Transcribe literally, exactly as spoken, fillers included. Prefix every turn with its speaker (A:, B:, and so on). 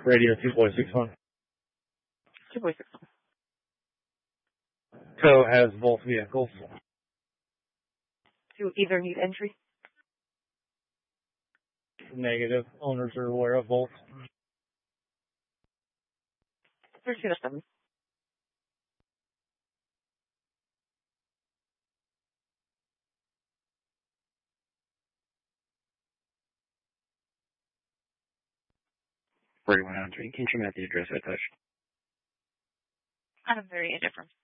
A: Radio two point six one.
B: two point six one.
A: Co has both vehicles.
B: Do either need entry?
A: Negative. Owners are aware of both.
B: thirteen oh seven.
C: forty-one hundred. Can you trim out the address I touched?
B: I'm very indifferent.